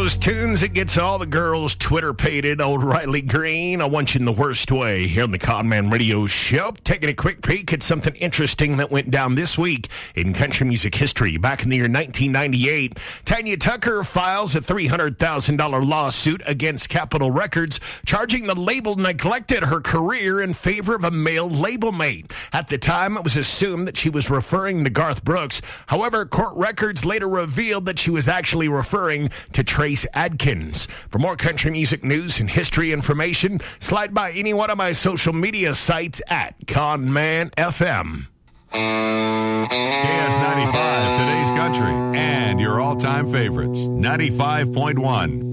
those tunes that gets all the girls Twitter-pated, old Riley Green. I want you in the worst way here on the Conman Radio Show. Taking a quick peek at something interesting that went down this week in country music history. Back in the year 1998, Tanya Tucker files a $300,000 lawsuit against Capitol Records, charging the label neglected her career in favor of a male label mate. At the time, it was assumed that she was referring to Garth Brooks. However, court records later revealed that she was actually referring to Trace Adkins. For more country music news and history information, slide by any one of my social media sites at Conman FM. KS95, today's country, and your all-time favorites. 95.1